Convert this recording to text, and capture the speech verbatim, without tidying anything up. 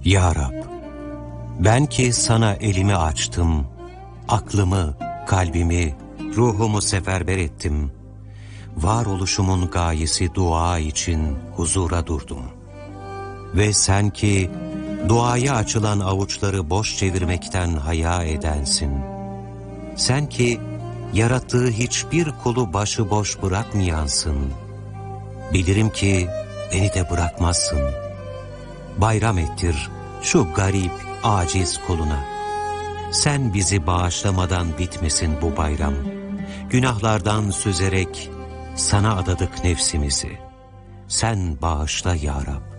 Ya Rab, ben ki sana elimi açtım, aklımı, kalbimi, ruhumu seferber ettim. Varoluşumun gayesi dua için huzura durdum. Ve sen ki duaya açılan avuçları boş çevirmekten haya edensin. Sen ki yarattığı hiçbir kulu başıboş bırakmayansın. Bilirim ki beni de bırakmazsın. Bayram ettir şu garip, aciz kuluna. Sen bizi bağışlamadan bitmesin bu bayram. Günahlardan süzerek sana adadık nefsimizi. Sen bağışla ya Rab.